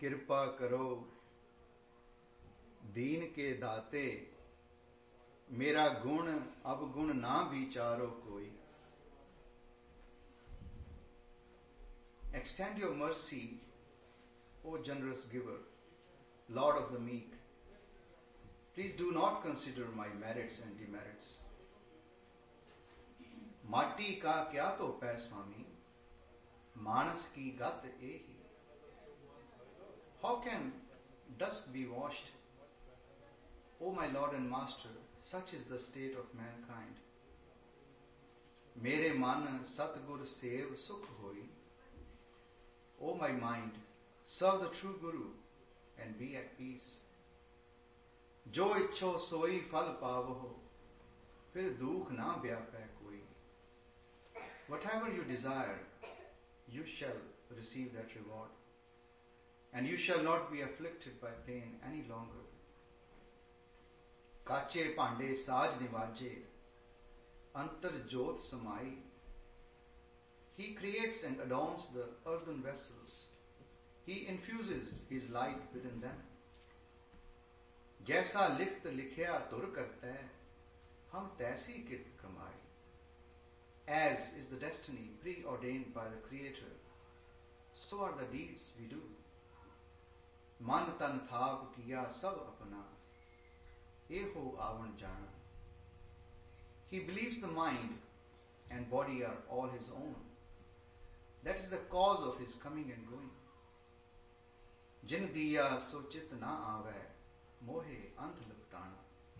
कृपा करो दीन के दाते, मेरा गुण अब गुण ना विचारो कोई. Extend your mercy, O generous giver, Lord of the meek. Please do not consider my merits and demerits. माटी का क्या तो पै स्वामी, मानस की गत एही. How can dust be washed? O my Lord and Master, such is the state of mankind. मेरे मन सतगुर सेव सुख होई. O my mind, serve the true Guru and be at peace. जो इच्छो सोई फल पावो, फिर दुख ना व्यापै कोई. Whatever you desire, you shall receive that reward, and you shall not be afflicted by pain any longer. काचे भांडे साज निवाजे, अंतर जोत समाई. He creates and adorns the earthen vessels. He infuses his light within them. जैसा लिखत लिखया तुर करता है, हम तैसी कित कमाई. As is the destiny preordained by the Creator, so are the deeds we do. मन तन थाप किया सब अपना, एहो आवन जाना. He believes the mind and body are all his own. That is the cause of his coming and going. जिन दिया सो चित ना आवे, मोहे अंत लपटाना.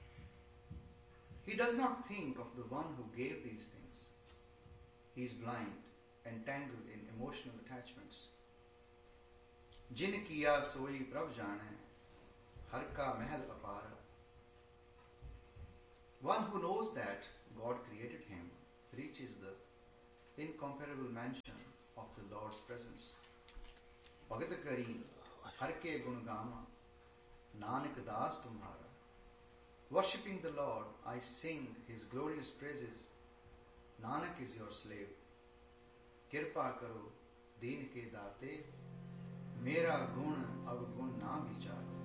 He does not think of the one who gave these things. He is blind, entangled in emotional attachments. जिन किया सोई प्रभ जाने, हर का महल अपारा. One who knows that God created him reaches the incomparable mansion of the Lord's presence. Bhagat kari har ke gun gama, Nanak das tumhara. Worshipping the Lord, I sing his glorious praises. Nanak is your slave. Kirpa karo deen ke daate, mera gun ab gun na vicharo.